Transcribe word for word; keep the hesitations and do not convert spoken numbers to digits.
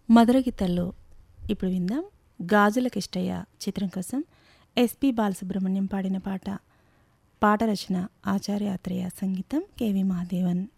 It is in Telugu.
మధుర గీతాల్లో ఇప్పుడు విందాం గాజుల కిష్టయ్య చిత్రం కోసం ఎస్పి బాలసుబ్రహ్మణ్యం పాడిన పాట. పాట రచన ఆచార్య ఆత్రేయ, సంగీతం కెవి మహాదేవన్.